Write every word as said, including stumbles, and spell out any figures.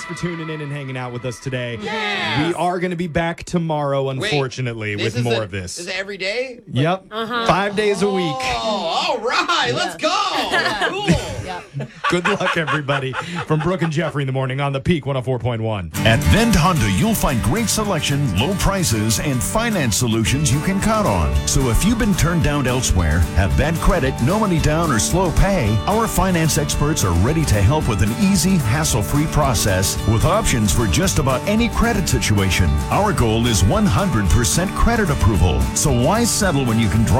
for tuning in and hanging out with us today. Yes. We are going to be back tomorrow, unfortunately, Wait, with this more a, of this. Is it every day? Yep. Uh-huh. Five days a week. Oh, all right. Let's go. Cool. Yep. Good luck, everybody. From Brooke and Jeffrey in the morning on the Peak one oh four point one. At Vend Honda, you'll find great selection, low prices, and finance solutions you can count on. So if you've been turned down elsewhere, have bad credit, no money down, or slow pay, our finance experts are ready to help with an easy, hassle-free process with options for just about any credit situation. Our goal is one hundred percent credit approval. So why settle when you can drive